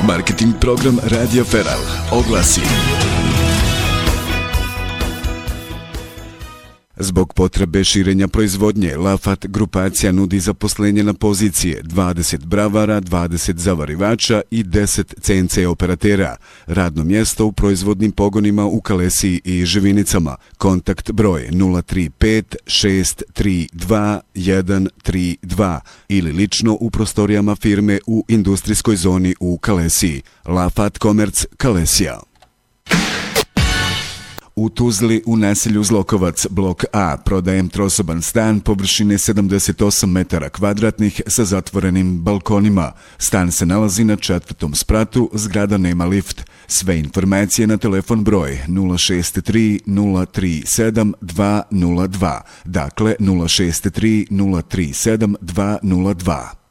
Marketing program Radio Feral. Oglasi. Zbog potrebe širenja proizvodnje, Lafat grupacija nudi zaposlenje na pozicije 20 bravara, 20 zavarivača i 10 CNC operatera. Radno mjesto u proizvodnim pogonima u Kalesiji i Živinicama. Kontakt broj 035 632 132 ili lično u prostorijama firme u industrijskoj zoni u Kalesiji. Lafat Komerc, Kalesija. U Tuzli u naselju Zlokovac, blok A, prodajem trosoban stan površine 78 metara kvadratnih sa zatvorenim balkonima. Stan se nalazi na 4. spratu, zgrada nema lift. Sve informacije na telefon broj 063 037 202. Dakle, 063 037 202.